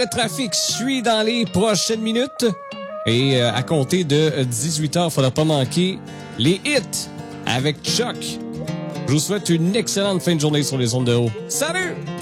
Le trafic suit dans les prochaines minutes. Et à compter de 18h, il ne faudra pas manquer les hits avec Chuck. Je vous souhaite une excellente fin de journée sur les ondes de haut. Salut!